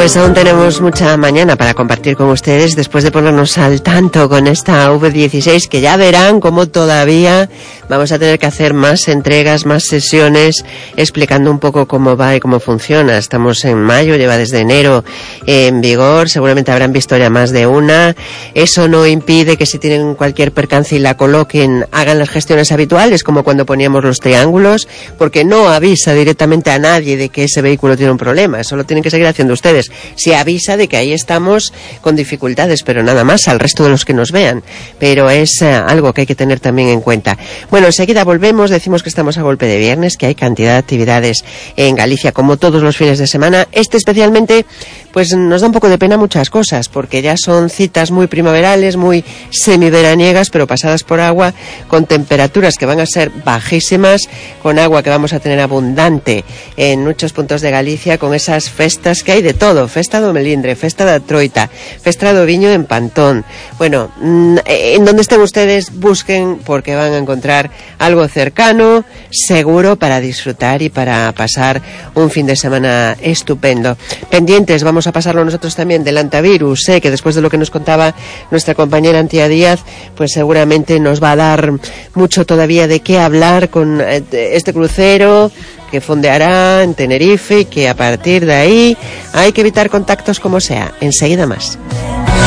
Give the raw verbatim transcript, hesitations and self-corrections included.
Pues aún tenemos mucha mañana para compartir con ustedes después de ponernos al tanto con esta V dieciséis, que ya verán cómo todavía vamos a tener que hacer más entregas, más sesiones, explicando un poco cómo va y cómo funciona. Estamos en mayo, lleva desde enero en vigor, seguramente habrán visto ya más de una. Eso no impide que si tienen cualquier percance y la coloquen, hagan las gestiones habituales, como cuando poníamos los triángulos, porque no avisa directamente a nadie de que ese vehículo tiene un problema. Eso lo tienen que seguir haciendo ustedes. Se avisa de que ahí estamos con dificultades, pero nada más al resto de los que nos vean. Pero es eh, algo que hay que tener también en cuenta. Bueno, enseguida volvemos, decimos que estamos a golpe de viernes, que hay cantidad de actividades en Galicia, como todos los fines de semana. Este especialmente, pues nos da un poco de pena muchas cosas, porque ya son citas muy primaverales, muy semiveraniegas, pero pasadas por agua, con temperaturas que van a ser bajísimas, con agua que vamos a tener abundante en muchos puntos de Galicia, con esas festas que hay de todo. Festa do Melindre, Festa da Troita, Festa do Viño en Pantón. Bueno, en donde estén ustedes, busquen, porque van a encontrar algo cercano, seguro, para disfrutar y para pasar un fin de semana estupendo. Pendientes, vamos a pasarlo nosotros también del antivirus, ¿eh? Que después de lo que nos contaba nuestra compañera Antía Díaz, pues seguramente nos va a dar mucho todavía de qué hablar con este crucero que fondeará en Tenerife y que a partir de ahí hay que evitar contactos como sea. Enseguida más.